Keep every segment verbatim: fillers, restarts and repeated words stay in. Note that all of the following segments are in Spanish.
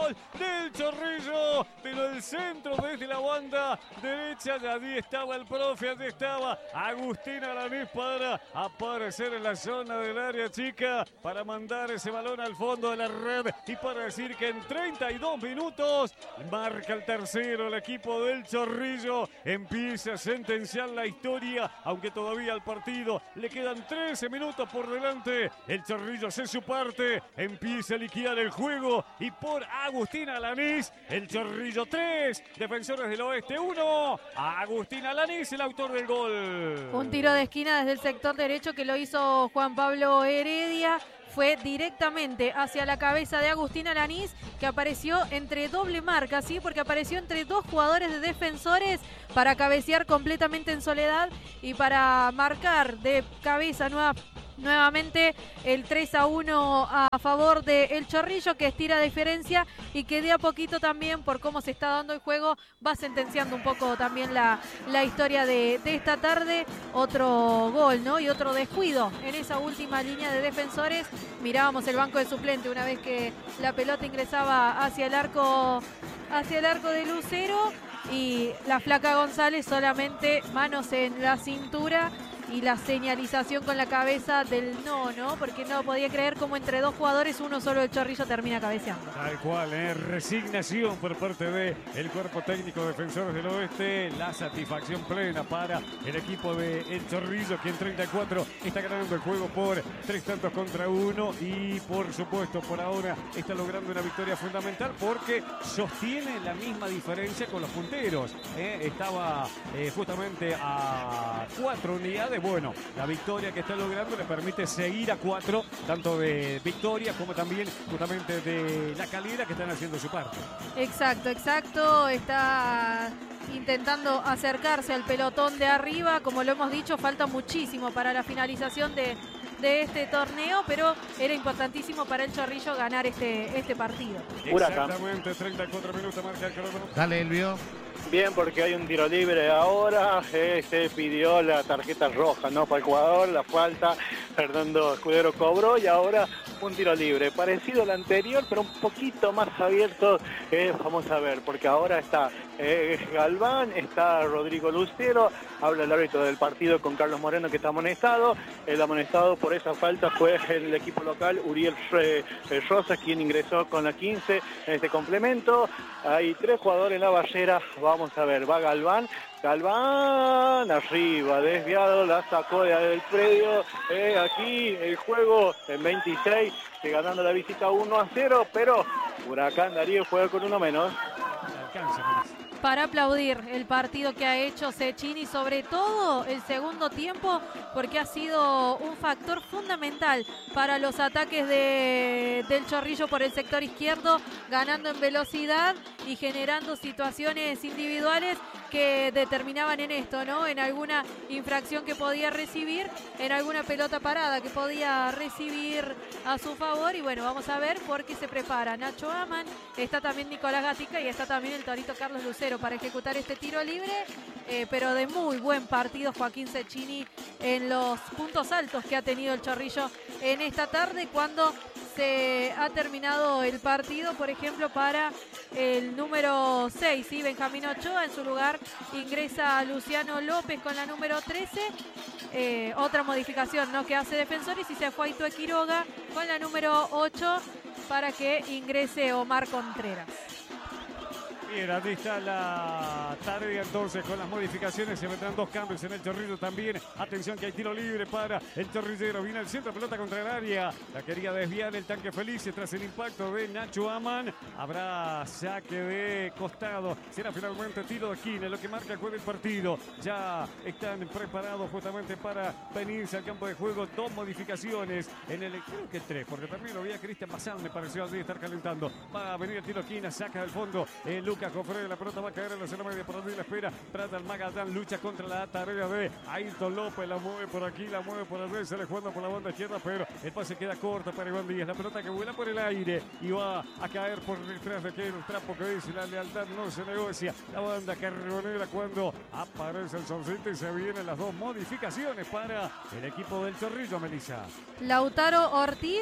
gol del Chorrillo, pero el centro desde la banda derecha, allí estaba el profe, allí estaba Agustín Alanís para aparecer en la zona del área chica, para mandar ese balón al fondo de la red y para decir que en treinta y dos minutos marca el tercero el equipo del Chorrillo, empieza a sentenciar la historia, aunque todavía al partido le quedan trece minutos por delante. El Chorrillo hace su parte, empieza a liquidar el juego y por Agustín Alanís, el Chorrillo tres, Defensores del Oeste uno, Agustín Alanís el autor del gol. Un tiro de esquina desde el sector derecho que lo hizo Juan Pablo Heredia. Fue directamente hacia la cabeza de Agustín Alanís, que apareció entre doble marca, ¿sí? Porque apareció entre dos jugadores de Defensores para cabecear completamente en soledad y para marcar de cabeza nueva, nuevamente el tres a uno a favor de El Chorrillo, que estira diferencia y que de a poquito también, por cómo se está dando el juego, va sentenciando un poco también la, la historia de, de esta tarde. Otro gol, ¿no? Y otro descuido en esa última línea de Defensores. Mirábamos el banco de suplente una vez que la pelota ingresaba hacia el arco, hacia el arco de Lucero, y la flaca González solamente manos en la cintura y la señalización con la cabeza del no, ¿no? Porque no podía creer cómo entre dos jugadores uno solo del Chorrillo termina cabeceando. Tal cual, ¿eh? Resignación por parte del cuerpo técnico de Defensores del Oeste, la satisfacción plena para el equipo de El Chorrillo, que en treinta y cuatro está ganando el juego por tres tantos contra uno y por supuesto por ahora está logrando una victoria fundamental porque sostiene la misma diferencia con los punteros, ¿eh? Estaba eh, justamente a cuatro unidades. Bueno, la victoria que está logrando le permite seguir a cuatro, tanto de Victoria como también justamente de La Calera, que están haciendo su parte. Exacto, exacto. Está intentando acercarse al pelotón de arriba. Como lo hemos dicho, falta muchísimo para la finalización de, de este torneo, pero era importantísimo para el Chorrillo ganar este, este partido. Exactamente, treinta y cuatro minutos marca el cronómetro. Dale, Elvio. Bien, porque hay un tiro libre ahora, eh, se pidió la tarjeta roja, ¿no? Para el jugador, la falta, Fernando Escudero cobró y ahora un tiro libre, parecido al anterior, pero un poquito más abierto, eh, vamos a ver, porque ahora está eh, Galván, está Rodrigo Lucero, habla el árbitro del partido con Carlos Moreno, que está amonestado. El amonestado por esa falta fue el equipo local, Uriel Rosas, quien ingresó con la quince en este complemento. Hay tres jugadores en la barrera, vamos a ver, va Galván, Galván arriba, desviado, la sacó del predio, eh, aquí el juego en veintiséis, ganando la visita uno a cero, pero Huracán Darío juega con uno menos. Para aplaudir el partido que ha hecho Cecchini, sobre todo el segundo tiempo, porque ha sido un factor fundamental para los ataques de, del Chorrillo por el sector izquierdo, ganando en velocidad y generando situaciones individuales que determinaban en esto, ¿no? En alguna infracción que podía recibir, en alguna pelota parada que podía recibir a su favor. Y bueno, vamos a ver por qué se prepara Nacho Aman, está también Nicolás Gatica y está también el torito Carlos Lucero para ejecutar este tiro libre, eh, pero de muy buen partido Joaquín Cecchini en los puntos altos que ha tenido el Chorrillo en esta tarde, cuando se ha terminado el partido, por ejemplo, para el número seis, ¿sí? Benjamín Ochoa. En su lugar ingresa Luciano López con la número trece. Eh, otra modificación, ¿no?, que hace Defensores, y se fue Aitue Quiroga con la número ocho para que ingrese Omar Contreras. Bien, ahí está la tarea entonces con las modificaciones. Se vendrán dos cambios en el Chorrillo también. Atención que hay tiro libre para el Chorrillero. Viene el centro, pelota contra el área. La quería desviar el Tanque Feliz tras el impacto de Nacho Aman. Habrá saque de costado. Será finalmente tiro de esquina, lo que marca el juego del partido. Ya están preparados justamente para venirse al campo de juego. Dos modificaciones en el, creo que tres, porque también lo vi a Cristian Bazán, me pareció allí estar calentando. Va a venir el tiro de esquina, saca del fondo eh, Lucas Cofre, la pelota va a caer en la zona media, por allí la espera, trata el Magadán, lucha contra la tarea de Ayrton López, la mueve por aquí, la mueve por allí, sale jugando por la banda izquierda, pero el pase queda corto para Iván Díaz, la pelota que vuela por el aire y va a caer por detrás de que el trapo que dice la lealtad no se negocia, la banda carbonera cuando aparece el solcito y se vienen las dos modificaciones para el equipo del Chorrillo, Melissa. Lautaro Ortiz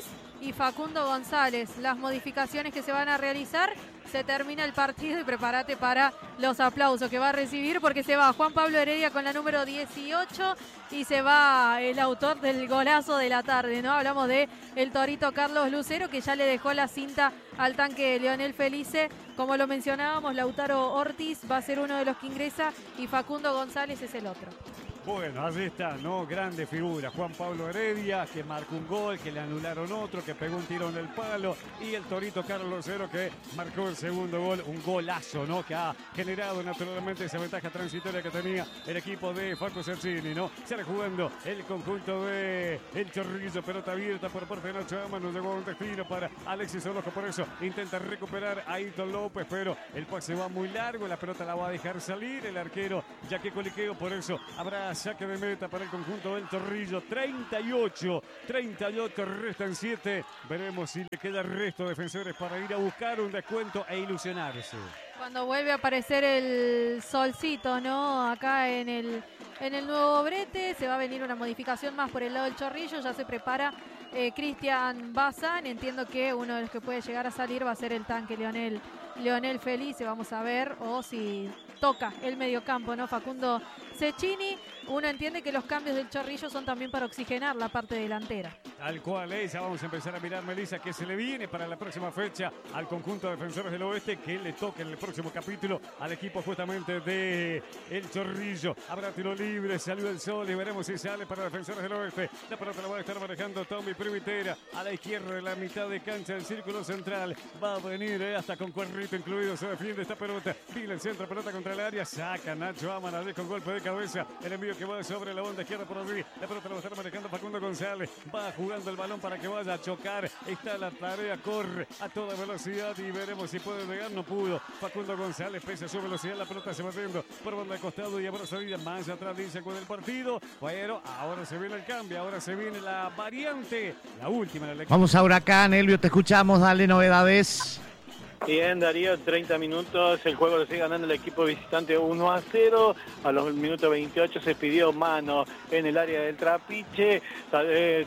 y Facundo González. Las modificaciones que se van a realizar, se termina el partido y prepárate para los aplausos que va a recibir porque se va Juan Pablo Heredia con la número dieciocho y se va el autor del golazo de la tarde, ¿no? Hablamos de el torito Carlos Lucero que ya le dejó la cinta al tanque Leonel Felice. Como lo mencionábamos, Lautaro Ortiz va a ser uno de los que ingresa y Facundo González es el otro. Bueno, allí está, ¿no? Grande figura. Juan Pablo Heredia, que marcó un gol, que le anularon otro, que pegó un tiro en el palo. Y el torito Carlos Lucero, que marcó el segundo gol. Un golazo, ¿no? Que ha generado naturalmente esa ventaja transitoria que tenía el equipo de Franco Ceccini, ¿no? Sale jugando el conjunto de El Chorrillo. Pelota abierta por parte de Nacho Ama. Nos llegó un destino para Alexis Orozco. Por eso intenta recuperar a Ayrton López, pero el pase va muy largo. La pelota la va a dejar salir el arquero Jaque Coliqueo. Por eso habrá saque de meta para el conjunto del Chorrillo. treinta y ocho, treinta y ocho, restan siete. Veremos si le queda el resto de defensores para ir a buscar un descuento e ilusionarse. Cuando vuelve a aparecer el solcito, ¿no? Acá en el, en el nuevo brete, se va a venir una modificación más por el lado del Chorrillo. Ya se prepara eh, Cristian Bazán. Entiendo que uno de los que puede llegar a salir va a ser el tanque Leonel, Leonel Felice. Vamos a ver, o si toca el mediocampo, ¿no? Facundo Ceccini. Uno entiende que los cambios del Chorrillo son también para oxigenar la parte delantera. Tal cual es, ya vamos a empezar a mirar, Melissa, que se le viene para la próxima fecha al conjunto de Defensores del Oeste, que le toque en el próximo capítulo al equipo justamente de El Chorrillo. Habrá tiro libre, salió el sol y veremos si sale para Defensores del Oeste. La pelota la va a estar manejando Tommy Primitera a la izquierda de la mitad de cancha del círculo central. Va a venir eh, hasta con cuerrito incluido, se defiende esta pelota. Pila el centro, pelota contra el área, saca Nacho Amana con golpe de cabeza. El envío que va sobre la onda izquierda por allí. La pelota la va a estar manejando Facundo González. Va jugando el balón para que vaya a chocar. Está la tarea, corre a toda velocidad y veremos si puede llegar. No pudo. Facundo González, pese a su velocidad, la pelota se va viendo por banda de costado y habrá salida más atrás, dice con el partido. Pero ahora se viene el cambio, ahora se viene la variante, la última en el equipo. Vamos a Huracán, Elvio, te escuchamos, dale novedades. Bien, Darío, treinta minutos, el juego lo sigue ganando el equipo visitante uno a cero, a los minutos veintiocho se pidió mano en el área del Trapiche, eh,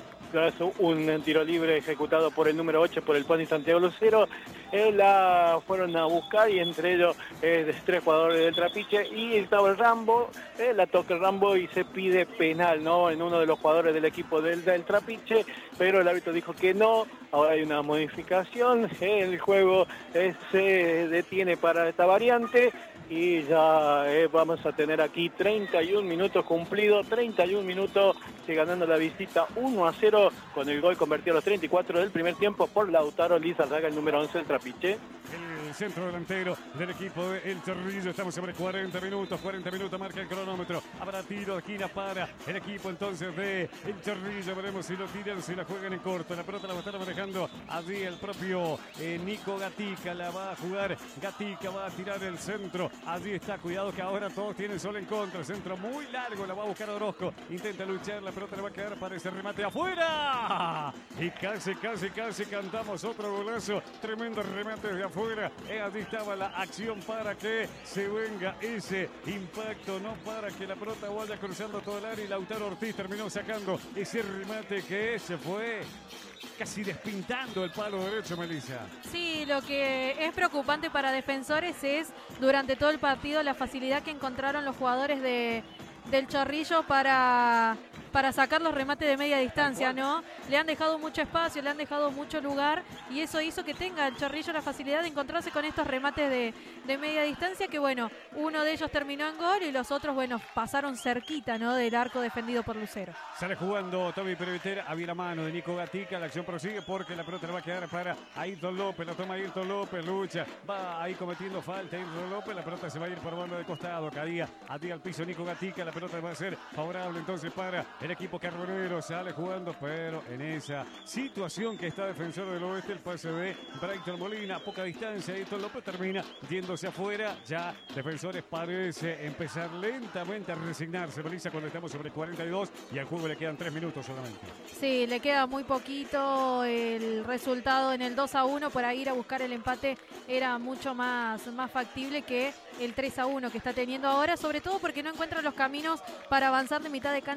un tiro libre ejecutado por el número ocho, por el Pony Santiago Lucero, eh, la fueron a buscar y entre ellos eh, tres jugadores del Trapiche y estaba el Rambo, eh, la toca el Rambo y se pide penal, ¿no? En uno de los jugadores del equipo del, del Trapiche, pero el árbitro dijo que no. Ahora hay una modificación, eh, el juego eh, se detiene para esta variante y ya eh, vamos a tener aquí treinta y un minutos cumplidos, treinta y un minutos, sigue ganando la visita uno a cero con el gol convertido a los treinta y cuatro del primer tiempo por Lautaro Lizarraga, el número once del Trapiche. El centro delantero del equipo de El Chorrillo, estamos sobre cuarenta minutos, cuarenta minutos marca el cronómetro, habrá tiro de esquina para el equipo entonces de El Chorrillo, veremos si lo tiran, si la juegan en corto, la pelota la va a estar manejando allí el propio eh, Nico Gatica, la va a jugar Gatica, va a tirar el centro, allí está, cuidado que ahora todos tienen sol en contra, el centro muy largo, la va a buscar Orozco, intenta luchar, la pelota le va a quedar para ese remate afuera, y casi, casi, casi cantamos otro golazo, tremendo remate de afuera. Eh, allí estaba la acción para que se venga ese impacto, no para que la pelota vaya cruzando todo el área y Lautaro Ortiz terminó sacando ese remate que se fue casi despintando el palo derecho, Melissa. Sí, lo que es preocupante para Defensores es durante todo el partido la facilidad que encontraron los jugadores de, del Chorrillo para, para sacar los remates de media distancia, ¿no? Le han dejado mucho espacio, le han dejado mucho lugar y eso hizo que tenga el Chorrillo la facilidad de encontrarse con estos remates de, de media distancia que, bueno, uno de ellos terminó en gol y los otros, bueno, pasaron cerquita, ¿no? Del arco defendido por Lucero. Sale jugando Tommy Primitera, había la mano de Nico Gatica, la acción prosigue porque la pelota le va a quedar para Ayrton López, la toma Ayrton López, lucha, va ahí cometiendo falta Ayrton López, la pelota se va a ir por banda de costado, caía a ti al piso Nico Gatica, la pelota va a ser favorable entonces para el equipo carbonero, sale jugando, pero en esa situación que está Defensor del Oeste, el pase de Brighton Molina, poca distancia, Ayrton López termina yéndose afuera, ya Defensores parece empezar lentamente a resignarse, Melissa, cuando estamos sobre cuarenta y dos y al juego le quedan tres minutos solamente. Sí, le queda muy poquito, el resultado en el dos a uno, por ahí ir a buscar el empate era mucho más, más factible que el tres a uno que está teniendo ahora, sobre todo porque no encuentra los caminos para avanzar de mitad de cancha hacia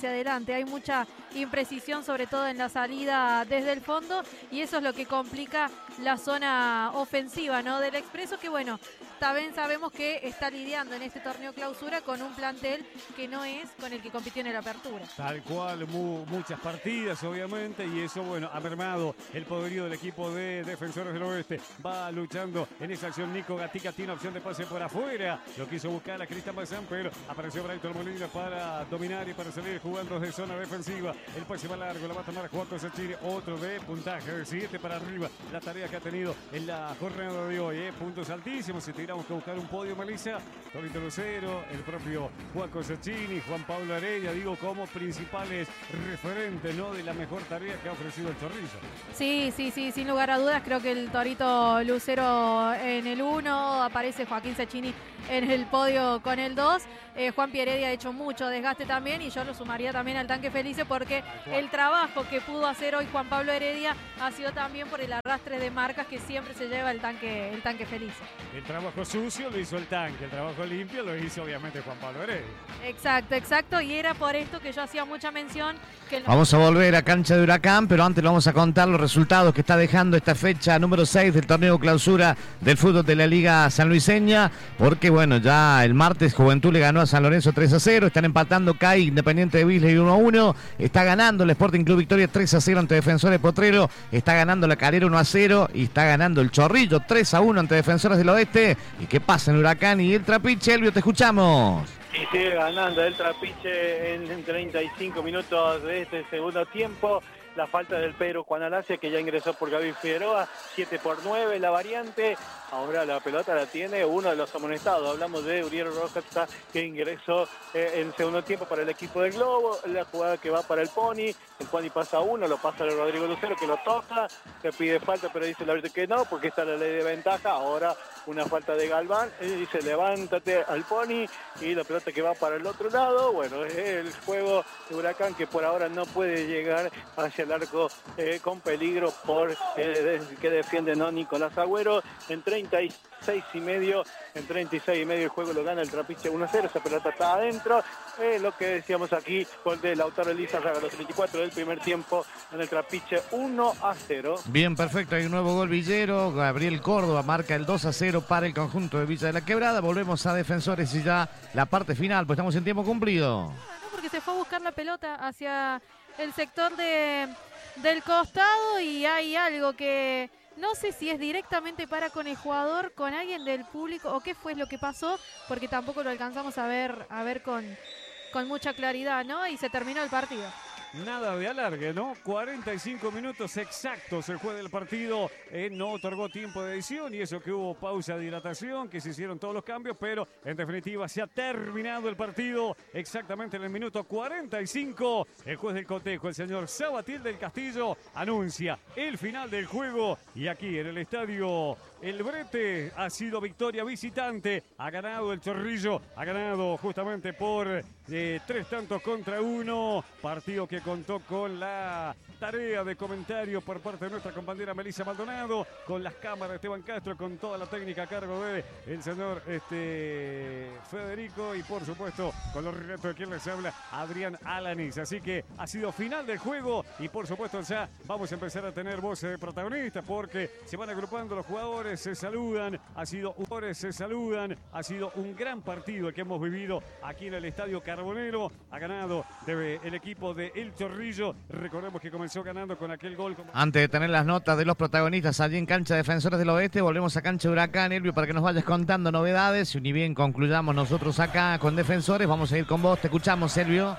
hacia adelante. Hay mucha imprecisión, sobre todo en la salida desde el fondo, y eso es lo que complica la zona ofensiva, ¿no?, del Expreso, que bueno, también sabemos que está lidiando en este torneo clausura con un plantel que no es con el que compitió en la apertura. Tal cual, mu muchas partidas obviamente, y eso bueno, ha mermado el poderío del equipo de Defensores del Oeste. Va luchando en esa acción Nico Gatica, tiene opción de pase por afuera, lo quiso buscar a Cristian Bazán, pero apareció Brighton Molina para dominar y para salir jugando desde zona defensiva. El pase va largo, la va a tomar Juan Cosachini, otro de puntaje de siete para arriba, la tarea que ha tenido en la jornada de hoy, ¿eh? Puntos altísimos. Si tuviéramos que buscar un podio, Melissa, Torito Lucero, el propio Juan Cosachini, Juan Pablo Heredia, digo, como principales referentes, ¿no?, de la mejor tarea que ha ofrecido el Chorrillo. Sí, sí, sí, sin lugar a dudas, creo que el Torito Lucero en el uno, aparece Joaquín Cecchini en el podio con el dos. Eh, Juan Heredia ha hecho mucho desgaste también, y yo lo sumaría también al Tanque Felice, porque el trabajo que pudo hacer hoy Juan Pablo Heredia ha sido también por el arrastre de marcas que siempre se lleva el Tanque, el tanque Felice. El trabajo sucio lo hizo el Tanque, el trabajo limpio lo hizo obviamente Juan Pablo Heredia. Exacto, exacto, y era por esto que yo hacía mucha mención. Que el... Vamos a volver a cancha de Huracán, pero antes le vamos a contar los resultados que está dejando esta fecha número seis del torneo clausura del fútbol de la Liga Sanluiseña, porque bueno, ya el martes Juventud le ganó a San Lorenzo tres a cero, están empatando C A I, Independiente de Beasley uno a uno, está ganando el Sporting Club Victoria tres a cero ante Defensores Potrero, está ganando la Calera uno a cero y está ganando el Chorrillo tres a uno ante Defensores del Oeste. ¿Y qué pasa en Huracán y el Trapiche? Elvio, te escuchamos. Y sigue ganando el Trapiche en treinta y cinco minutos de este segundo tiempo. La falta del Pedro Juan Alacia, que ya ingresó por Gaby Figueroa, siete por nueve la variante. Ahora la pelota la tiene uno de los amonestados. Hablamos de Uriel Rojas, que ingresó eh, en segundo tiempo para el equipo del Globo. La jugada que va para el Pony. El Pony pasa uno, lo pasa a Rodrigo Lucero, que lo toca. Que pide falta, pero dice el árbitro que no, porque está la ley de ventaja. Ahora una falta de Galván. Él dice, levántate al Pony. Y la pelota que va para el otro lado. Bueno, es el juego de Huracán, que por ahora no puede llegar hacia el arco eh, con peligro por eh, que defiende no Nicolás Agüero. En treinta y seis y medio, en treinta y seis y medio el juego lo gana el Trapiche uno a cero, esa pelota está adentro. Eh, lo que decíamos aquí, gol de Lautaro Elizarraga, los treinta y cuatro del primer tiempo en el Trapiche uno a cero. Bien, perfecto, hay un nuevo gol villero, Gabriel Córdoba marca el dos a cero para el conjunto de Villa de la Quebrada. Volvemos a Defensores y ya la parte final, pues estamos en tiempo cumplido. No, no, porque se fue a buscar la pelota hacia el sector de, del costado, y hay algo que no sé si es directamente para con el jugador, con alguien del público, o qué fue lo que pasó, porque tampoco lo alcanzamos a ver, a ver con, con mucha claridad, ¿no? Y se terminó el partido. Nada de alargue, ¿no? cuarenta y cinco minutos exactos el juego del partido. Eh, no otorgó tiempo de edición, y eso que hubo pausa de hidratación, que se hicieron todos los cambios, pero en definitiva se ha terminado el partido exactamente en el minuto cuarenta y cinco. El juez del cotejo, el señor Sabatil del Castillo, anuncia el final del juego, y aquí en el estadio El Brete ha sido victoria visitante. Ha ganado el Chorrillo, ha ganado justamente por eh, tres tantos contra uno. Partido que contó con la tarea de comentario por parte de nuestra compañera Melissa Maldonado, con las cámaras de Esteban Castro, con toda la técnica a cargo de el señor este, Federico, y por supuesto con los relatos de quien les habla, Adrián Alanis. Así que ha sido final del juego, y por supuesto ya vamos a empezar a tener voces de protagonistas, porque se van agrupando los jugadores, se saludan, ha sido jugadores, se saludan, ha sido un gran partido el que hemos vivido aquí en el Estadio Carbonero. Ha ganado de, el equipo de El Chorrillo. Recordemos que comenzó ganando con aquel gol. Antes de tener las notas de los protagonistas allí en cancha de Defensores del Oeste, volvemos a cancha de Huracán, Elvio, para que nos vayas contando novedades. Y ni bien concluyamos nosotros acá con Defensores, vamos a ir con vos. Te escuchamos, Elvio.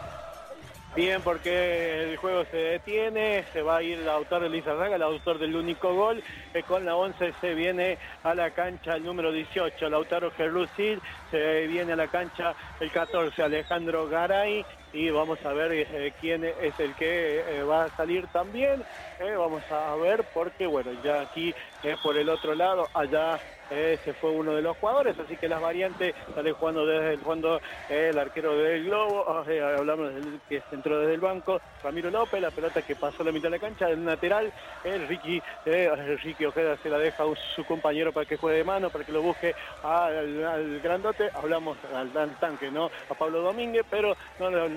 Bien, porque el juego se detiene, se va a ir Lautaro Elizarraga, el autor del único gol. Eh, con la once se viene a la cancha el número dieciocho, Lautaro Gerlucid. Se viene a la cancha el catorce, Alejandro Garay. Y vamos a ver eh, quién es el que eh, va a salir también. Eh, vamos a ver, porque bueno, ya aquí eh, por el otro lado, allá eh, se fue uno de los jugadores, así que las variantes sale jugando desde el fondo eh, el arquero del Globo. Eh, hablamos del que entró desde el banco, Ramiro López, la pelota que pasó la mitad de la cancha, el lateral, el Ricky, eh, el Ricky Ojeda se la deja a su compañero para que juegue de mano, para que lo busque al, al grandote. Hablamos al, al tanque, ¿no? A Pablo Domínguez, pero no, no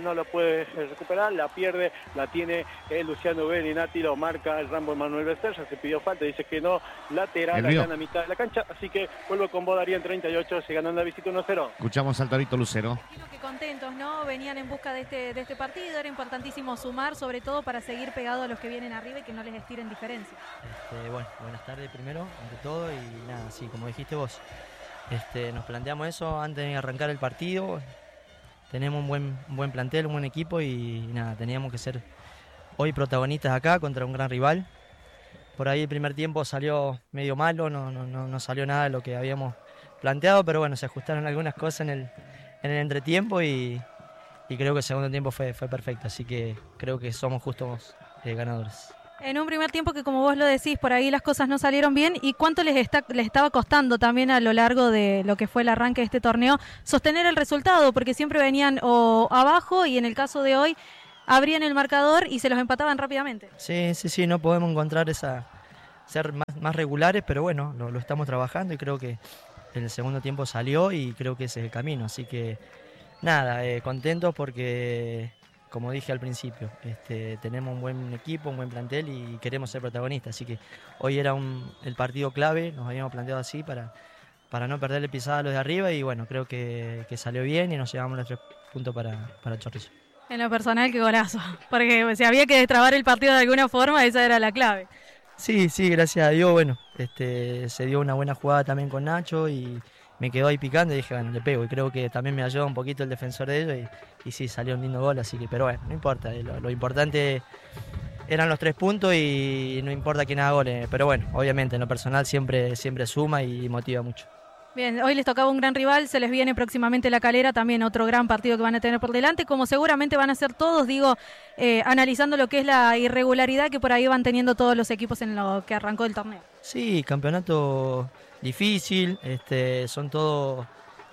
no lo puede recuperar, la pierde, la tiene eh, Luciano Beninati, lo marca el Rambo Manuel Becerra, se pidió falta, dice que no, lateral allá en la mitad de la cancha, así que vuelvo con vos, Darío, en treinta y ocho, se ganando la visita uno cero. Escuchamos al Torito Lucero. Que contentos, ¿no? Venían en busca de este, de este partido, era importantísimo sumar, sobre todo para seguir pegado a los que vienen arriba y que no les estiren diferencia. Este, bueno, buenas tardes primero, ante todo, y nada, sí, como dijiste vos, este, nos planteamos eso antes de arrancar el partido. Tenemos un buen, un buen plantel, un buen equipo y nada, teníamos que ser hoy protagonistas acá contra un gran rival. Por ahí el primer tiempo salió medio malo, no, no, no, no salió nada de lo que habíamos planteado, pero bueno, se ajustaron algunas cosas en el, en el entretiempo y, y creo que el segundo tiempo fue, fue perfecto, así que creo que somos justos eh, ganadores. En un primer tiempo que, como vos lo decís, por ahí las cosas no salieron bien. ¿Y cuánto les, está, les estaba costando también a lo largo de lo que fue el arranque de este torneo sostener el resultado? Porque siempre venían o abajo y en el caso de hoy abrían el marcador y se los empataban rápidamente. Sí, sí, sí, no podemos encontrar esa ser más, más regulares, pero bueno, lo, lo estamos trabajando y creo que en el segundo tiempo salió y creo que ese es el camino. Así que nada, eh, contentos porque... Como dije al principio, este, tenemos un buen equipo, un buen plantel y queremos ser protagonistas. Así que hoy era un, el partido clave, nos habíamos planteado así para, para no perderle pisada a los de arriba y bueno, creo que, que salió bien y nos llevamos los tres puntos para, para el Chorrillo. En lo personal, qué golazo, porque si había que destrabar el partido de alguna forma, esa era la clave. Sí, sí, gracias a Dios, bueno, este, se dio una buena jugada también con Nacho y me quedó ahí picando y dije, bueno, le pego. Y creo que también me ayudó un poquito el defensor de ellos y, y sí, salió un lindo gol, así que, pero bueno, no importa. Lo, lo importante eran los tres puntos y no importa quién haga goles. Pero bueno, obviamente en lo personal siempre, siempre suma y motiva mucho. Bien, hoy les tocaba un gran rival, se les viene próximamente La Calera, también otro gran partido que van a tener por delante, como seguramente van a ser todos, digo, eh, analizando lo que es la irregularidad que por ahí van teniendo todos los equipos en lo que arrancó el torneo. Sí, campeonato difícil, este, son todos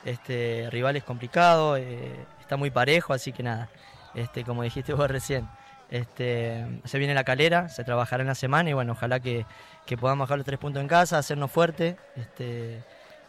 este, rivales complicados, eh, está muy parejo, así que nada, este, como dijiste vos recién, este, se viene La Calera, se trabajará en la semana y bueno, ojalá que, que podamos bajar los tres puntos en casa, hacernos fuertes este,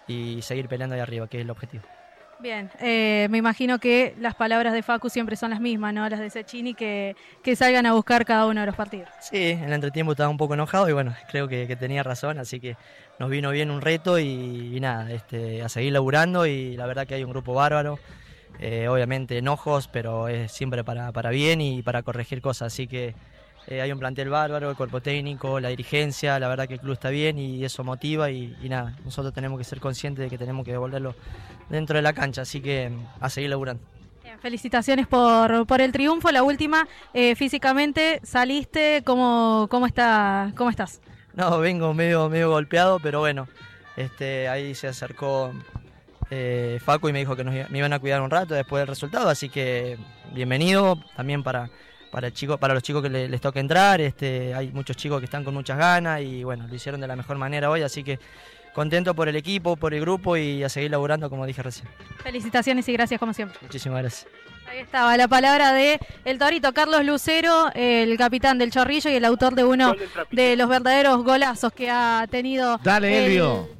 y seguir peleando ahí arriba, que es el objetivo. Bien, eh, me imagino que las palabras de Facu siempre son las mismas, ¿no? Las de Cecchini, que, que salgan a buscar cada uno de los partidos. Sí, en el entretiempo estaba un poco enojado y bueno, creo que, que tenía razón, así que nos vino bien un reto y, y nada, este, a seguir laburando y la verdad que hay un grupo bárbaro, eh, obviamente enojos, pero es siempre para, para bien y para corregir cosas, así que eh, hay un plantel bárbaro, el cuerpo técnico, la dirigencia, la verdad que el club está bien y eso motiva y, y nada, nosotros tenemos que ser conscientes de que tenemos que devolverlo dentro de la cancha, así que a seguir laburando. Bien, felicitaciones por, por el triunfo, la última, eh, físicamente saliste, ¿cómo, cómo, está, cómo estás? No, vengo medio, medio golpeado, pero bueno, este, ahí se acercó eh, Facu y me dijo que nos, me iban a cuidar un rato después del resultado, así que bienvenido también para... Para, el chico, para los chicos que les, les toca entrar, este, hay muchos chicos que están con muchas ganas y bueno, lo hicieron de la mejor manera hoy, así que contento por el equipo, por el grupo y a seguir laburando como dije recién. Felicitaciones y gracias como siempre. Muchísimas gracias. Ahí estaba la palabra de el Torito Carlos Lucero, el capitán del Chorrillo y el autor de uno de los verdaderos golazos que ha tenido. Dale, Elio.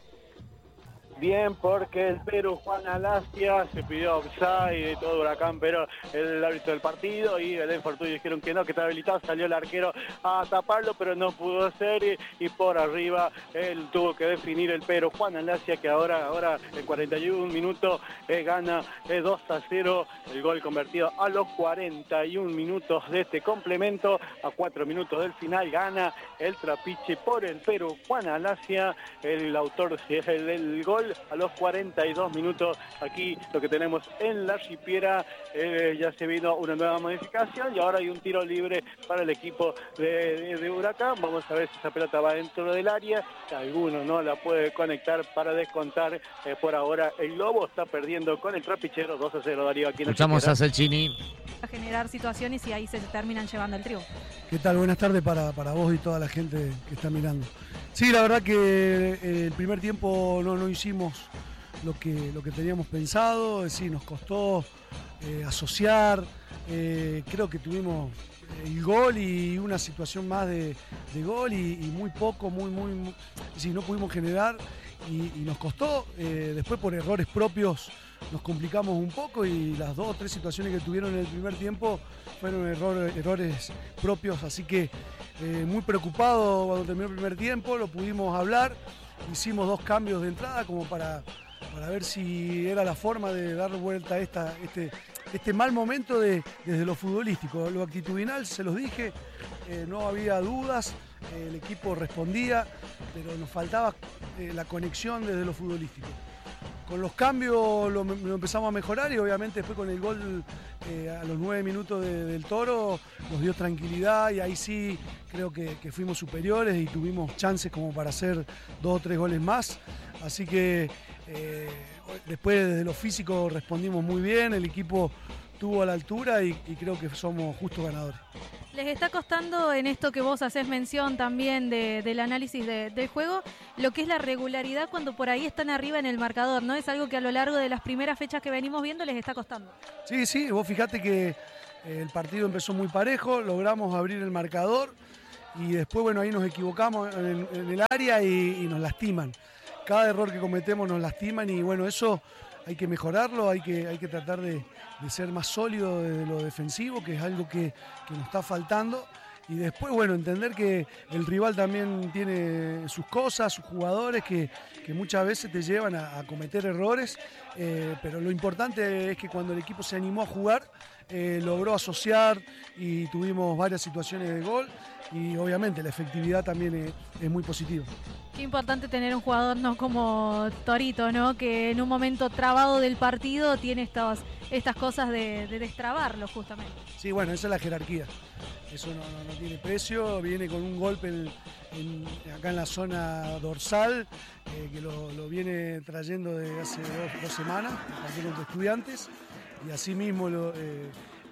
Bien, porque el Perú Juan Alasia se pidió offside y todo Huracán, pero el árbitro del partido y el Fortuny dijeron que no, que estaba habilitado, salió el arquero a taparlo, pero no pudo hacer y, y por arriba él tuvo que definir el Perú Juan Alasia, que ahora, ahora en cuarenta y un minutos eh, gana eh, dos a cero, el gol convertido a los cuarenta y un minutos de este complemento, a cuatro minutos del final gana el Trapiche por el Perú Juan Alasia, el autor del, del gol a los cuarenta y dos minutos. Aquí lo que tenemos en la Ripiera, eh, ya se vino una nueva modificación y ahora hay un tiro libre para el equipo de, de, de Huracán. Vamos a ver si esa pelota va dentro del área, alguno no la puede conectar para descontar. Eh, por ahora el Globo está perdiendo con el Trapichero dos a cero. Darío, aquí en la Escuchamos a Cecchini. A generar situaciones y ahí se terminan llevando el triunfo. ¿Qué tal? Buenas tardes para, para vos y toda la gente que está mirando. Sí, la verdad que el primer tiempo no, no hicimos lo que, lo que teníamos pensado, sí, nos costó eh, asociar, eh, creo que tuvimos el gol y una situación más de, de gol y, y muy poco, muy, muy, muy sí, no pudimos generar y, y nos costó, eh, después por errores propios nos complicamos un poco y las dos o tres situaciones que tuvieron en el primer tiempo fueron errores, errores propios, así que eh, muy preocupado cuando terminó el primer tiempo, lo pudimos hablar, hicimos dos cambios de entrada como para, para ver si era la forma de dar vuelta a esta, este, este mal momento de, desde lo futbolístico. Lo actitudinal, se los dije, eh, no había dudas, eh, el equipo respondía, pero nos faltaba eh, la conexión desde lo futbolístico. Con los cambios lo, lo empezamos a mejorar y obviamente después con el gol eh, a los nueve minutos de, del Toro nos dio tranquilidad y ahí sí creo que, que fuimos superiores y tuvimos chances como para hacer dos o tres goles más. Así que eh, después desde lo físico respondimos muy bien, el equipo estuvo a la altura y, y creo que somos justos ganadores. Les está costando en esto que vos haces mención también de, del análisis de, del juego, lo que es la regularidad cuando por ahí están arriba en el marcador, ¿no? Es algo que a lo largo de las primeras fechas que venimos viendo les está costando. Sí, sí, vos fijate que el partido empezó muy parejo, logramos abrir el marcador y después, bueno, ahí nos equivocamos en, en el área y, y nos lastiman. Cada error que cometemos nos lastiman y bueno, eso hay que mejorarlo, hay que, hay que tratar de, de ser más sólido desde lo defensivo, que es algo que, que nos está faltando. Y después, bueno, entender que el rival también tiene sus cosas, sus jugadores que, que muchas veces te llevan a, a cometer errores, eh, pero lo importante es que cuando el equipo se animó a jugar, eh, logró asociar y tuvimos varias situaciones de gol y obviamente la efectividad también es, es muy positiva. Qué importante tener un jugador no como Torito, ¿no? Que en un momento trabado del partido tiene estas, estas cosas de, de destrabarlo justamente. Sí, bueno, esa es la jerarquía. Eso no, no, no tiene precio, viene con un golpe en, en, acá en la zona dorsal, eh, que lo, lo viene trayendo desde hace dos, dos semanas, partido contra Estudiantes, y así mismo lo, eh,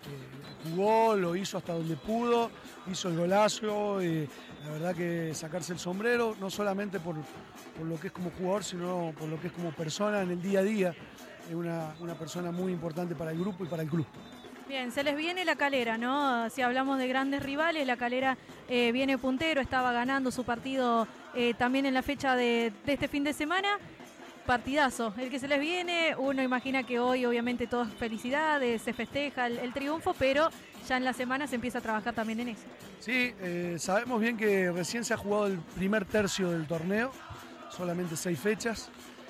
eh, jugó, lo hizo hasta donde pudo, hizo el golazo, eh, la verdad que sacarse el sombrero, no solamente por, por lo que es como jugador, sino por lo que es como persona en el día a día, es una, una persona muy importante para el grupo y para el club. Bien, se les viene la Calera, ¿no? Si hablamos de grandes rivales, la Calera eh, viene puntero, estaba ganando su partido eh, también en la fecha de, de este fin de semana. Partidazo, el que se les viene, uno imagina que hoy obviamente todo es felicidades, se festeja el, el triunfo, pero ya en la semana se empieza a trabajar también en eso. Sí, eh, sabemos bien que recién se ha jugado el primer tercio del torneo, solamente seis fechas.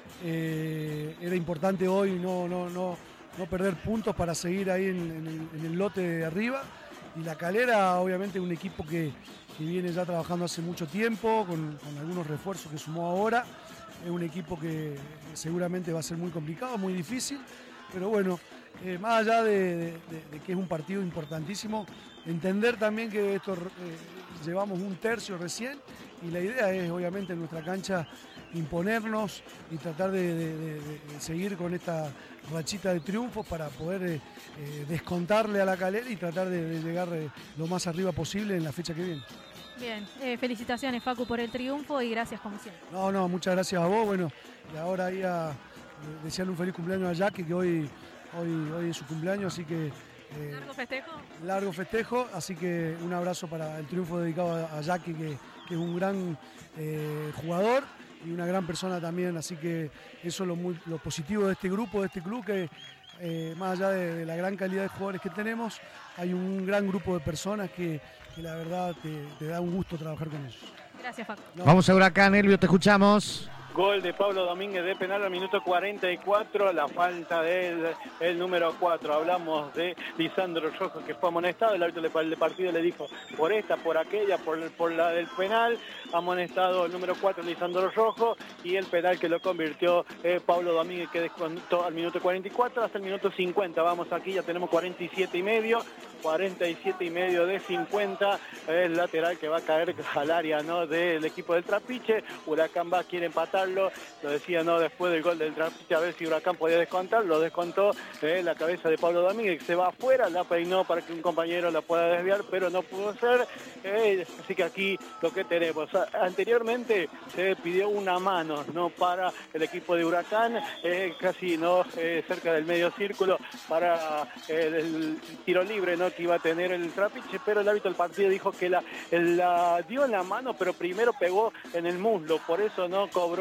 Eh, era importante hoy no... no, no no perder puntos para seguir ahí en, en, el, en el lote de arriba. Y la Calera, obviamente, un equipo que, que viene ya trabajando hace mucho tiempo, con, con algunos refuerzos que sumó ahora. Es un equipo que seguramente va a ser muy complicado, muy difícil, pero bueno, eh, más allá de, de, de que es un partido importantísimo, entender también que esto eh, llevamos un tercio recién y la idea es, obviamente, en nuestra cancha imponernos y tratar de, de, de, de seguir con esta rachita de triunfos para poder eh, eh, descontarle a la Calera y tratar de, de llegar eh, lo más arriba posible en la fecha que viene. Bien, eh, felicitaciones Facu por el triunfo y gracias como siempre. No, no, muchas gracias a vos, bueno, y ahora ahí a desearle un feliz cumpleaños a Jackie, que hoy, hoy, hoy es su cumpleaños, así que... Eh, ¿Largo festejo? Largo festejo, así que un abrazo para el triunfo dedicado a, a Jackie, que, que es un gran eh, jugador y una gran persona también, así que eso es lo, muy, lo positivo de este grupo, de este club, que eh, más allá de, de la gran calidad de jugadores que tenemos, hay un gran grupo de personas que, que la verdad te, te da un gusto trabajar con ellos. Gracias, Facu. No. Vamos a Huracán, Elvio, te escuchamos. Gol de Pablo Domínguez de penal al minuto cuarenta y cuatro, la falta del el número cuatro. Hablamos de Lisandro Rojo, que fue amonestado, el árbitro del partido le dijo por esta, por aquella, por, por la del penal, amonestado el número cuatro, Lisandro Rojo, y el penal que lo convirtió eh, Pablo Domínguez, que descontó al minuto cuarenta y cuatro hasta el minuto cincuenta. Vamos aquí, ya tenemos cuarenta y siete y medio, cuarenta y siete y medio de cincuenta, el lateral que va a caer al área, ¿no?, del equipo del Trapiche. Huracán va, quiere empatar. Lo decía, no, después del gol del Trapiche, a ver si Huracán podía descontar, lo descontó eh, la cabeza de Pablo Domínguez, que se va afuera, la peinó para que un compañero la pueda desviar, pero no pudo ser, eh, así que aquí lo que tenemos. Anteriormente se pidió una mano, no, para el equipo de Huracán, eh, casi no eh, cerca del medio círculo para eh, el tiro libre, no, que iba a tener el Trapiche, pero el árbitro del partido dijo que la, la dio en la mano, pero primero pegó en el muslo, por eso no cobró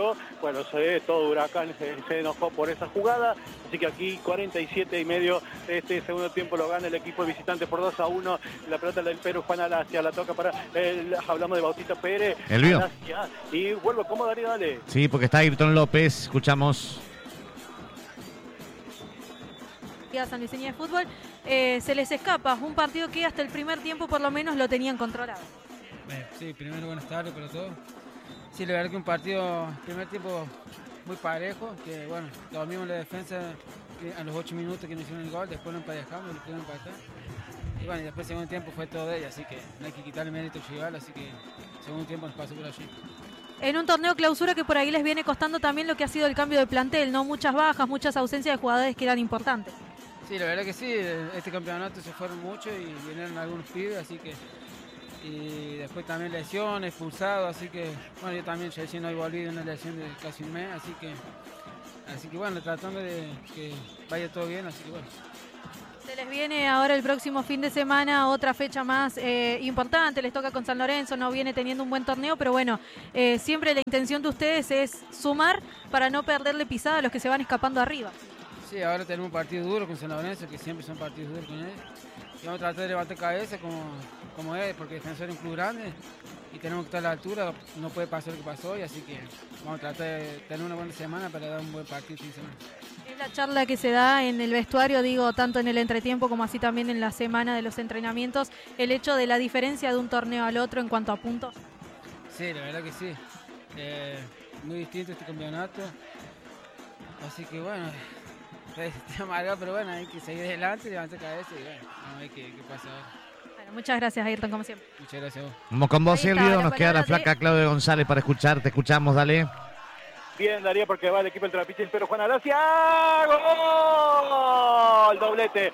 pero bueno, se, todo Huracán se, se enojó por esa jugada, así que aquí cuarenta y siete y medio este segundo tiempo lo gana el equipo visitante por dos a uno. La pelota del Perú, Juan Alacia, la toca para, el, hablamos de Bautista Pérez. El Alacia, y vuelvo, ¿cómo Darío? Dale. Sí, porque está Ayrton López, escuchamos. San Luiseña de Fútbol, eh, se les escapa un partido que hasta el primer tiempo por lo menos lo tenían controlado. Eh, sí, primero buenas tardes para todos. Sí, la verdad que un partido, primer tiempo muy parejo, que bueno, dormimos la defensa a los ocho minutos que nos hicieron el gol, después lo emparejamos y lo pudimos empatar. Y bueno, y después el segundo tiempo fue todo de ella, así que no hay que quitarle mérito al rival, así que el segundo tiempo nos pasó por allí. En un torneo clausura que por ahí les viene costando también lo que ha sido el cambio de plantel, ¿no? Muchas bajas, muchas ausencias de jugadores que eran importantes. Sí, la verdad que sí, este campeonato se fueron mucho y vinieron algunos pibes, así que... Y después también lesiones, expulsados, así que... Bueno, yo también recién hoy volví de una lesión de casi un mes, así que... Así que bueno, tratando de que vaya todo bien, así que bueno. Se les viene ahora el próximo fin de semana otra fecha más eh, importante, les toca con San Lorenzo, no viene teniendo un buen torneo, pero bueno, eh, siempre la intención de ustedes es sumar para no perderle pisada a los que se van escapando arriba. Sí, ahora tenemos un partido duro con San Lorenzo, que siempre son partidos duros con ellos. Y vamos a tratar de levantar cabeza como, como es, porque Defensor es un club grande y tenemos que estar a la altura, no puede pasar lo que pasó hoy, así que vamos a tratar de tener una buena semana para dar un buen partido fin de semana. Es la charla que se da en el vestuario, digo, tanto en el entretiempo como así también en la semana de los entrenamientos, el hecho de la diferencia de un torneo al otro en cuanto a puntos. Sí, la verdad que sí. Eh, muy distinto este campeonato, así que bueno... Está amargado, pero bueno, hay que seguir adelante, levantar cabeza y bueno, vamos a ver qué, qué pasa ahora. Bueno, muchas gracias, Ayrton, como siempre. Muchas gracias a vos. Vamos con vos, Ahí está, Silvio, la nos queda la palabra flaca de- Claudia González para escuchar, te escuchamos, dale. Bien, Darío, porque va el equipo del Trapiche, pero Juan Alacia. ¡Gol! Doblete.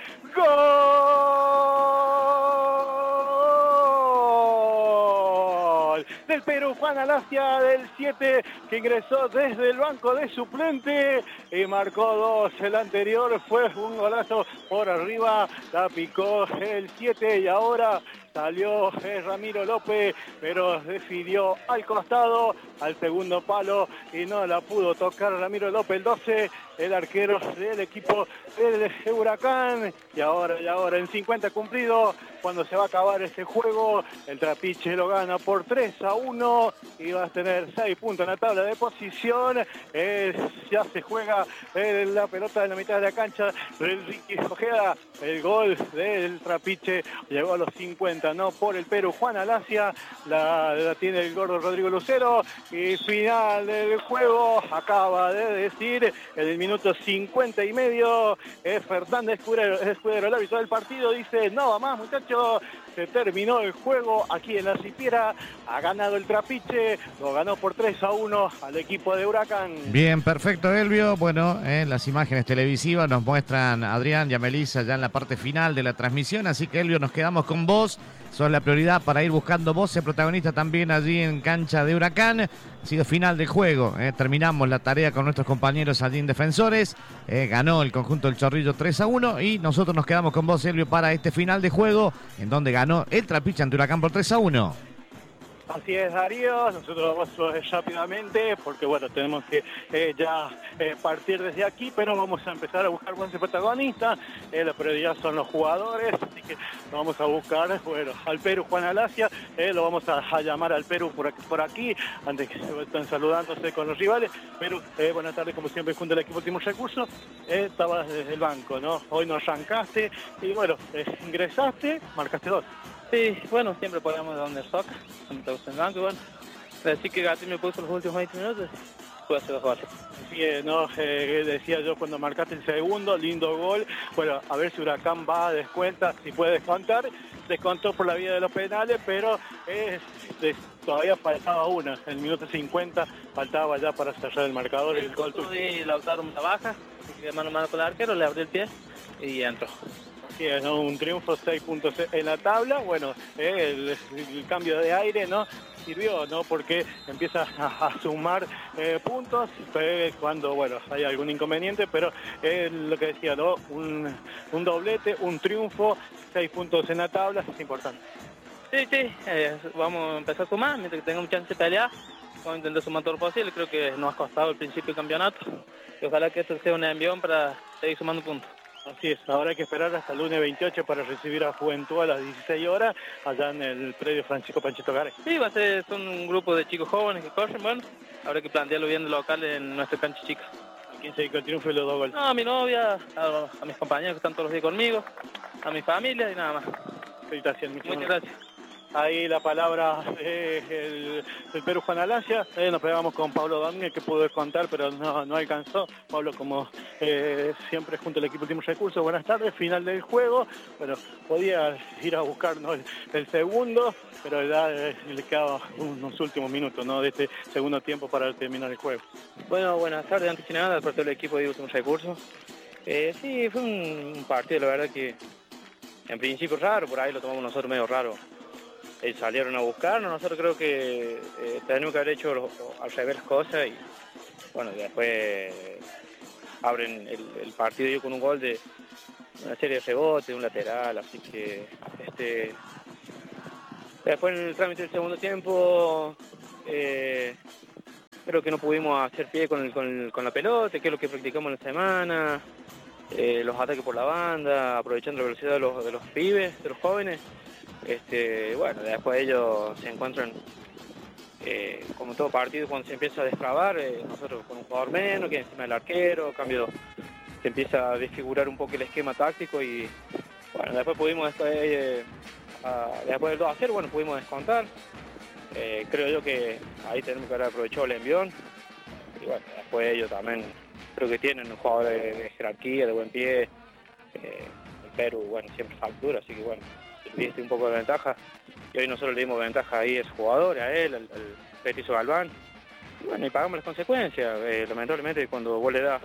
¡Gol! Del Perú, Juan Alacia, del siete, que ingresó desde el banco de suplente y marcó dos. El anterior fue un golazo por arriba, la picó el siete y ahora salió eh, Ramiro López, pero decidió al costado, al segundo palo, y no la pudo tocar Ramiro López, el doce, el arquero del equipo del Huracán. Y ahora, y ahora en cincuenta cumplido, cuando se va a acabar este juego, el Trapiche lo gana por tres a uno y va a tener seis puntos en la tabla de posición. Eh, ya se juega eh, la pelota en la mitad de la cancha del Ricky Ojeda. El gol del Trapiche llegó a los cincuenta, no por el Perú. Juan Alacia la, la tiene el gordo Rodrigo Lucero. Y final del juego, acaba de decir en el minuto cincuenta y medio, es Fernández Escudero, Escudero, el árbitro del partido, dice: no va más, muchachos, se terminó el juego aquí en La Cipiera, ha ganado el Trapiche, lo ganó por tres a uno al equipo de Huracán. Bien, perfecto, Elvio. Bueno, eh, las imágenes televisivas nos muestran a Adrián y a Melissa ya en la parte final de la transmisión, así que, Elvio, nos quedamos con vos. Sos la prioridad para ir buscando voces protagonista también allí en cancha de Huracán. Ha sido final del juego. Eh. Terminamos la tarea con nuestros compañeros allí en Defensores. Eh, ganó el conjunto del Chorrillo tres a uno y nosotros nos quedamos con vos, Elvio, para este final de juego en donde ganó el Trapiche ante Huracán por tres a uno. Así es, Darío, nosotros vamos eh, rápidamente porque bueno, tenemos que eh, ya eh, partir desde aquí, pero vamos a empezar a buscar buenos protagonistas. Eh, la prioridad son los jugadores, así que vamos a buscar, bueno, al Perú Juan Alacia, eh, lo vamos a, a llamar al Perú por aquí, por aquí, antes que se estén saludándose con los rivales. Perú, eh, buenas tardes, como siempre, junto al equipo Últimos Recursos. Eh, estabas desde el banco, ¿no? Hoy no arrancaste y bueno, eh, ingresaste, marcaste dos. Sí, bueno, siempre ponemos de donde toca, cuando estamos en el banco, y bueno, así que Gatti me puso los últimos veinte minutos, pude hacer dos goles. Sí, no, eh, decía yo cuando marcaste el segundo, lindo gol, bueno, a ver si Huracán va a descuenta, si puede descontar, descontó por la vía de los penales, pero eh, de, todavía faltaba una, en el minuto cincuenta faltaba ya para cerrar el marcador y el gol. Y Lautaro me la baja, así que mano a mano con el arquero, le abrí el pie y entró. Sí, ¿no? Un triunfo, seis puntos en la tabla. Bueno, eh, el, el cambio de aire no sirvió, ¿no? Porque empieza a, a sumar eh, puntos eh, cuando, bueno, hay algún inconveniente, pero eh, lo que decía, ¿no? Un, un doblete, un triunfo, seis puntos en la tabla, es importante. Sí, sí, eh, vamos a empezar a sumar, mientras que tengamos chance de pelear, vamos a intentar sumar todo lo posible, creo que nos ha costado el principio del campeonato, y ojalá que esto sea un envión para seguir sumando puntos. Así es, ahora hay que esperar hasta el lunes veintiocho para recibir a Juventud a las dieciséis horas, allá en el predio Francisco Panchito Garay. Sí, va a ser, son un grupo de chicos jóvenes que corren, bueno, habrá que plantearlo bien de local en nuestra cancha chica. ¿A quién se dedicó el triunfo y los dos goles? No, a mi novia, a, a mis compañeros que están todos los días conmigo, a mi familia y nada más. Felicitaciones, muchas, muchas gracias. Ahí la palabra del de Perú Juan Alancia. Eh, nos pegamos con Pablo Domínguez, que pudo contar, pero no, no alcanzó. Pablo, como eh, siempre, junto al equipo Últimos Recursos. Buenas tardes, final del juego. Bueno, podía ir a buscar, ¿no? el, el segundo, pero ya eh, le quedaba unos últimos minutos, ¿no? de este segundo tiempo para terminar el juego. Bueno, buenas tardes, antes que nada, por todo el equipo de Últimos Recursos. Eh, sí, fue un, un partido, la verdad que en principio raro, por ahí lo tomamos nosotros medio raro. Ellos salieron a buscarnos, nosotros creo que eh, tenemos que haber hecho lo, lo, al revés las cosas y bueno, después eh, abren el, el partido yo con un gol de una serie de rebotes, de un lateral, así que este después en el trámite del segundo tiempo eh, creo que no pudimos hacer pie con, el, con, el, con la pelota, que es lo que practicamos en la semana, eh, los ataques por la banda, aprovechando la velocidad de los, de los pibes, de los jóvenes. Este, bueno, después ellos se encuentran, eh, como todo partido, cuando se empieza a destrabar, eh, nosotros con un jugador menos, que encima del arquero, cambio, se empieza a desfigurar un poco el esquema táctico y, bueno, después pudimos, después, eh, a, después del dos a cero, bueno, pudimos descontar. Eh, creo yo que ahí tenemos que haber aprovechado el envión y, bueno, después ellos también creo que tienen un jugador de, de jerarquía, de buen pie, eh, el Perú, bueno, siempre factura, así que, bueno, viste un poco de ventaja y hoy nosotros le dimos ventaja ahí a ese jugador, a él, al, al Petizo Galván y bueno, y pagamos las consecuencias. Eh, lamentablemente cuando vos le das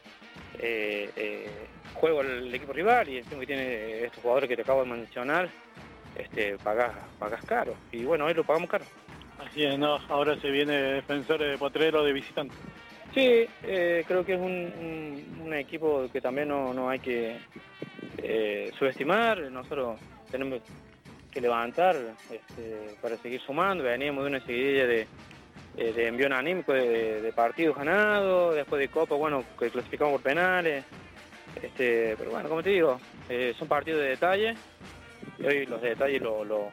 eh, eh, juego al equipo rival y encima que tiene estos jugadores que te acabo de mencionar, este, pagás, pagás caro y bueno, hoy lo pagamos caro. Así es, ¿no? Ahora se viene Defensor de Potrero de visitante. Sí, eh, creo que es un, un, un equipo que también no, no hay que eh, subestimar. Nosotros tenemos que levantar este, para seguir sumando. Veníamos de una seguidilla de, de, de envión anímico de, de partidos ganados, después de Copa, bueno, que clasificamos por penales. Este, pero bueno, como te digo, eh, son partidos de detalle y hoy los detalles lo, lo,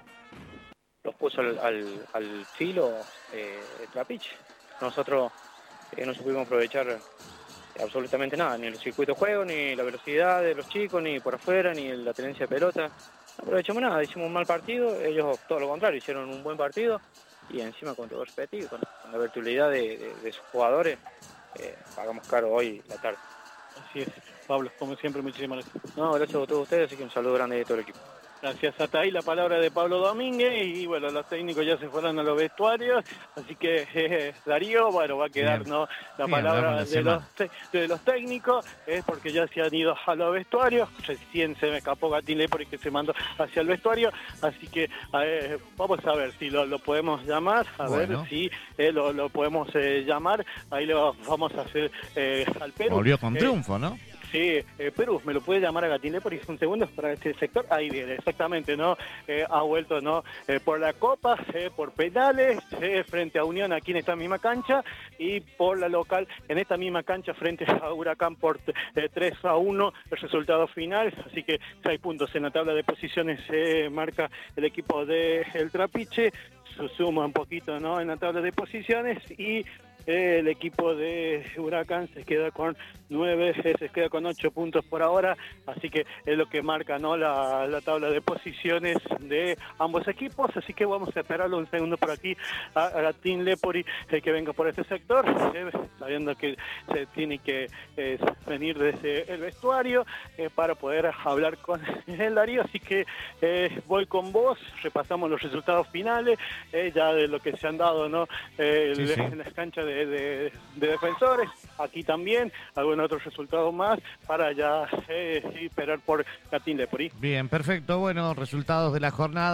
los puso al, al, al filo eh, el Trapiche. Nosotros eh, no supimos aprovechar absolutamente nada, ni el circuito de juego, ni la velocidad de los chicos, ni por afuera, ni la tenencia de pelota. No aprovechamos nada, hicimos un mal partido, ellos todo lo contrario, hicieron un buen partido y encima con todo respeto y con, con la virtualidad de, de, de sus jugadores, eh, pagamos caro hoy la tarde. Así es, Pablo, como siempre, muchísimas gracias. No, gracias a todos ustedes, así que un saludo grande de todo el equipo. Gracias, hasta ahí la palabra de Pablo Domínguez y bueno, los técnicos ya se fueron a los vestuarios, así que eh, Darío, bueno, va a quedar Bien. ¿no? la Bien, palabra de los, de los técnicos, es eh, porque ya se han ido a los vestuarios, recién se me escapó Gatín Lepori que se mandó hacia el vestuario, así que eh, vamos a ver si lo, lo podemos llamar, a bueno. ver si eh, lo, lo podemos eh, llamar, ahí lo vamos a hacer eh, al Perú. Volvió con eh, triunfo, ¿no? Sí, eh, Perú, ¿me lo puede llamar a Gatín Lepori un segundo para este sector? Ahí viene, exactamente, ¿no? Eh, ha vuelto, ¿no? Eh, por la Copa, eh, por penales, eh, frente a Unión aquí en esta misma cancha y por la local en esta misma cancha frente a Huracán por eh, tres a uno el resultado final, así que seis puntos en la tabla de posiciones eh, marca el equipo de El Trapiche, se suma un poquito, ¿no? En la tabla de posiciones y el equipo de Huracán se queda con nueve, se queda con ocho puntos por ahora, así que es lo que marca, ¿no? la, la tabla de posiciones de ambos equipos, así que vamos a esperarlo un segundo por aquí a, a Gatín Lepori eh, que venga por este sector, eh, sabiendo que se tiene que eh, venir desde el vestuario eh, para poder hablar con el Darío, así que eh, voy con vos, repasamos los resultados finales, eh, ya de lo que se han dado, ¿no? Eh, sí, sí. En las canchas de De, de, de defensores, aquí también algún otro resultado más para ya eh, esperar por Gatín Lepori. Bien, perfecto, bueno, resultados de la jornada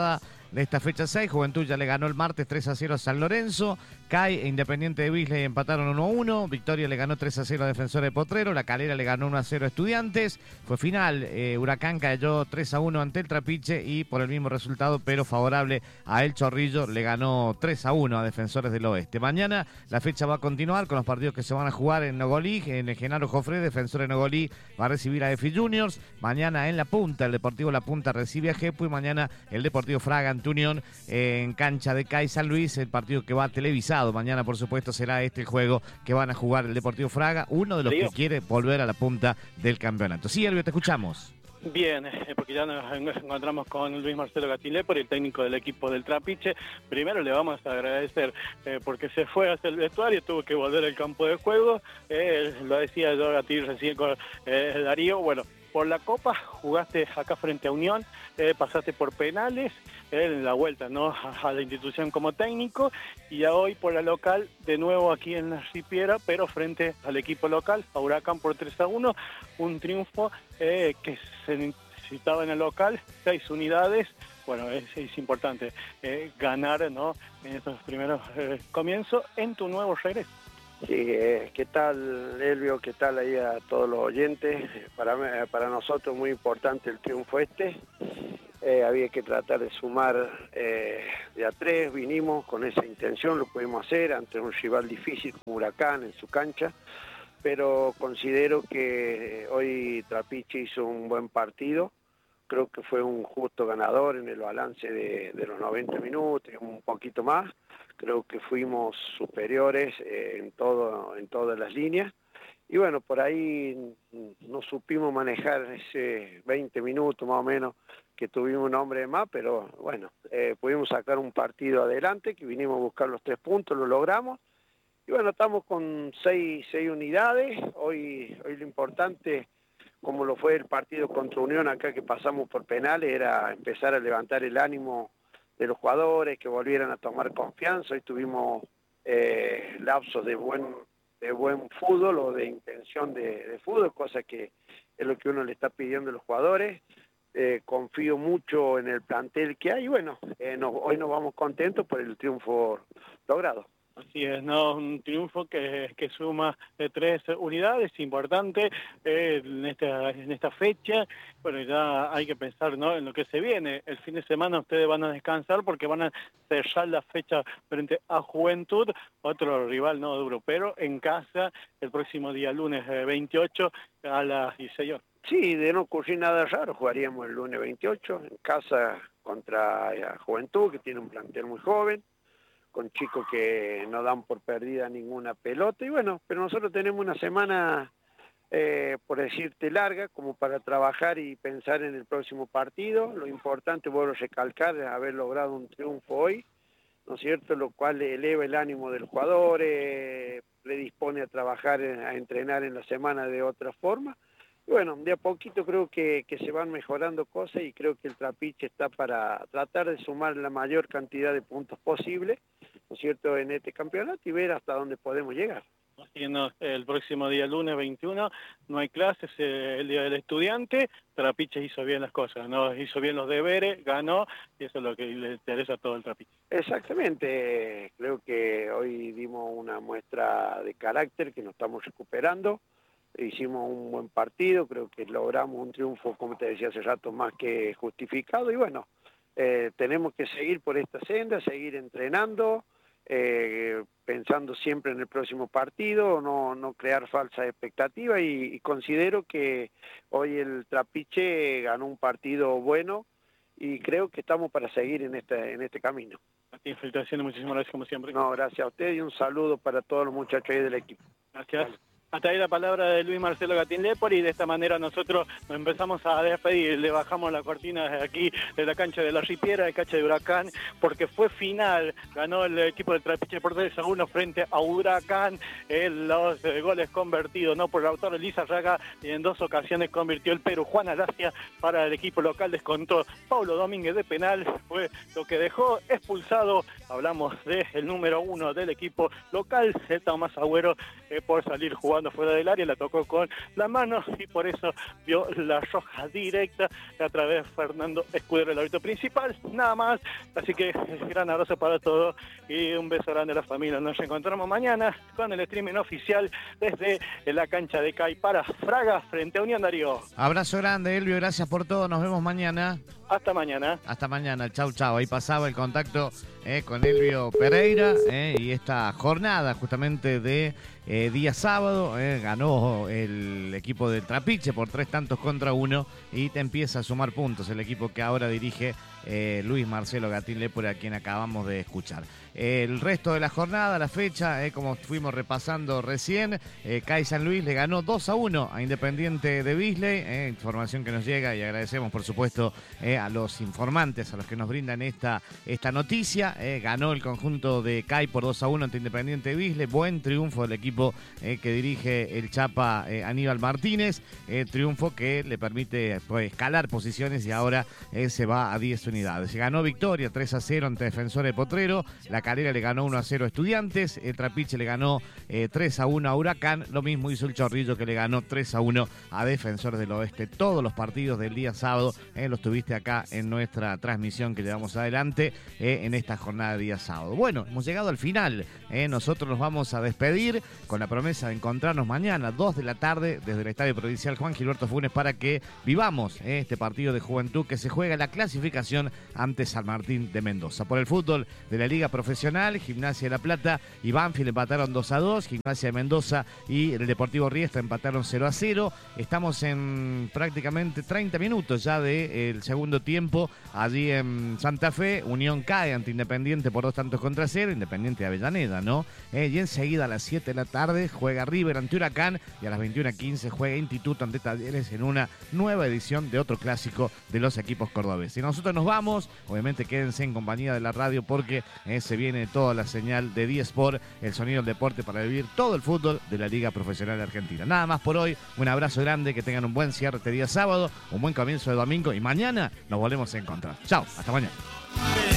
de esta fecha seis. Juventud ya le ganó el martes tres a cero a San Lorenzo. C A I e Independiente de Beasley empataron uno a uno. Victoria le ganó tres a cero a Defensor de Potrero. La Calera le ganó uno a cero a Estudiantes. Fue final. Eh, Huracán cayó tres a uno ante el Trapiche y por el mismo resultado, pero favorable a El Chorrillo, le ganó tres a uno a Defensores del Oeste. Mañana la fecha va a continuar con los partidos que se van a jugar en Nogolí. En el Genaro Jofré, Defensor de Nogolí va a recibir a F Juniors. Mañana en La Punta, el Deportivo La Punta recibe a Jepu y mañana el Deportivo Fraga ante Unión en cancha de C A I San Luis, el partido que va televisado. Mañana, por supuesto, será este el juego que van a jugar el Deportivo Fraga, uno de los que quiere volver a la punta del campeonato. Sí, Elvio, te escuchamos. Bien, eh, porque ya nos encontramos con Luis Marcelo Gatinlepori, el técnico del equipo del Trapiche. Primero le vamos a agradecer eh, porque se fue hacia el vestuario, tuvo que volver al campo de juego. Eh, lo decía yo Gatil recién con eh, Darío. Bueno, por la Copa jugaste acá frente a Unión, eh, pasaste por penales, eh, en la vuelta, ¿no?, a la institución como técnico, y ya hoy por la local, de nuevo aquí en la Ripiera, pero frente al equipo local, a Huracán por tres a uno, un triunfo eh, que se necesitaba en el local, seis unidades. Bueno, es, es importante eh, ganar, ¿no?, en estos primeros eh, comienzos en tu nuevo regreso. Sí, eh, ¿qué tal, Elvio? ¿Qué tal ahí a todos los oyentes? Para, para nosotros muy importante el triunfo este. Eh, había que tratar de sumar eh, de a tres, vinimos con esa intención, lo pudimos hacer ante un rival difícil como Huracán en su cancha, pero considero que hoy Trapiche hizo un buen partido. Creo que fue un justo ganador en el balance de, de los noventa minutos, un poquito más. Creo que fuimos superiores eh, en, todo, en todas las líneas. Y bueno, por ahí no supimos manejar ese veinte minutos más o menos que tuvimos un hombre de más, pero bueno, eh, pudimos sacar un partido adelante, que vinimos a buscar los tres puntos, lo logramos. Y bueno, estamos con seis, seis unidades. Hoy, hoy lo importante, como lo fue el partido contra Unión acá que pasamos por penales, era empezar a levantar el ánimo de los jugadores, que volvieran a tomar confianza. Hoy tuvimos eh, lapsos de buen, de buen fútbol o de intención de, de fútbol, cosa que es lo que uno le está pidiendo a los jugadores. Eh, confío mucho en el plantel que hay y bueno, eh, no, hoy nos vamos contentos por el triunfo logrado. Así es, ¿no? Un triunfo que, que suma eh, tres unidades, importante eh, en, esta, en esta fecha. Bueno, ya hay que pensar, ¿no?, en lo que se viene. El fin de semana ustedes van a descansar porque van a cerrar la fecha frente a Juventud, otro rival no duro, pero en casa el próximo día lunes eh, veintiocho a las dieciséis horas. Sí, de no ocurrir nada raro, jugaríamos el lunes veintiocho en casa contra eh, Juventud, que tiene un plantel muy joven, con chicos que no dan por perdida ninguna pelota, y bueno, pero nosotros tenemos una semana, eh, por decirte, larga, como para trabajar y pensar en el próximo partido. Lo importante, vuelvo a recalcar, es haber logrado un triunfo hoy, ¿no es cierto?, lo cual eleva el ánimo del jugador, eh, predispone a trabajar, a entrenar en la semana de otra forma. Y bueno, de a poquito creo que, que se van mejorando cosas y creo que el Trapiche está para tratar de sumar la mayor cantidad de puntos posible, ¿no es cierto?, en este campeonato y ver hasta dónde podemos llegar. Así no, el próximo día lunes veintiuno no hay clases, eh, el día del estudiante. Trapiche hizo bien las cosas, no hizo bien los deberes, ganó, y eso es lo que le interesa a todo el Trapiche. Exactamente, creo que hoy dimos una muestra de carácter que nos estamos recuperando. Hicimos un buen partido, creo que logramos un triunfo, como te decía hace rato, más que justificado. Y bueno, eh, tenemos que seguir por esta senda, seguir entrenando, eh, pensando siempre en el próximo partido, no, no crear falsas expectativas. Y, y considero que hoy el Trapiche ganó un partido bueno y creo que estamos para seguir en este, en este camino. Martín, felicitaciones, muchísimas gracias como siempre. No, gracias a usted y un saludo para todos los muchachos ahí del equipo. Gracias. Hasta ahí la palabra de Luis Marcelo Gatinlepori y de esta manera nosotros nos empezamos a despedir, le bajamos la cortina de aquí de la cancha de la Ripiera, de cancha de Huracán, porque fue final, ganó el equipo del Trapiche por tres a uno frente a Huracán, en los eh, goles convertidos, no por el autor Lizarraga, y en dos ocasiones convirtió el Perú. Juan Alacia para el equipo local descontó, Paulo Domínguez de penal fue lo que dejó expulsado, hablamos del número uno del equipo local, el Tomás Agüero, eh, por salir jugando estando fuera del área, la tocó con la mano y por eso vio la roja directa a través de Fernando Escudero, el árbitro principal, nada más. Así que gran abrazo para todos y un beso grande a la familia. Nos encontramos mañana con el streaming oficial desde la cancha de C A I para Fraga frente a Unión Darío. Abrazo grande, Elvio, gracias por todo, nos vemos mañana. Hasta mañana. Hasta mañana, chau, chau. Ahí pasaba el contacto eh, con Elvio Pereira eh, y esta jornada justamente de eh, día sábado. Eh, ganó el equipo del Trapiche por tres tantos contra uno y te empieza a sumar puntos el equipo que ahora dirige eh, Luis Marcelo Gatín Lepore, a quien acabamos de escuchar. El resto de la jornada, la fecha, eh, como fuimos repasando recién, eh, C A I San Luis le ganó dos a uno a Independiente de Beasley, eh, información que nos llega y agradecemos por supuesto eh, a los informantes, a los que nos brindan esta, esta noticia. Eh, ganó el conjunto de C A I por dos a uno ante Independiente de Beasley, buen triunfo del equipo eh, que dirige el Chapa eh, Aníbal Martínez, eh, triunfo que le permite pues, escalar posiciones y ahora eh, se va a diez unidades. Ganó victoria tres a cero ante Defensores de Potrero, la Calera le ganó uno a cero a Estudiantes, el Trapiche le ganó eh, tres a uno a Huracán, lo mismo hizo el Chorrillo que le ganó tres a uno a Defensores del Oeste. Todos los partidos del día sábado eh, los tuviste acá en nuestra transmisión que llevamos adelante eh, en esta jornada de día sábado. Bueno, hemos llegado al final, eh, nosotros nos vamos a despedir con la promesa de encontrarnos mañana, dos de la tarde, desde el Estadio Provincial Juan Gilberto Funes, para que vivamos eh, este partido de Juventud que se juega la clasificación ante San Martín de Mendoza. Por el fútbol de la Liga Profesional, Gimnasia de La Plata y Banfield empataron dos a dos, Gimnasia de Mendoza y el Deportivo Riestra empataron cero a cero. Estamos en prácticamente treinta minutos ya del segundo tiempo allí en Santa Fe. Unión cae ante Independiente por dos tantos contra cero, Independiente de Avellaneda, ¿no? Eh, y enseguida a las siete de la tarde juega River ante Huracán y a las veintiuna quince juega Instituto ante Talleres en una nueva edición de otro clásico de los equipos cordobeses. Y nosotros nos vamos, obviamente quédense en compañía de la radio porque eh, se viene toda la señal de D-Sport, el sonido del deporte para vivir todo el fútbol de la Liga Profesional de Argentina. Nada más por hoy, un abrazo grande, que tengan un buen cierre este día sábado, un buen comienzo de domingo y mañana nos volvemos a encontrar. Chao, hasta mañana.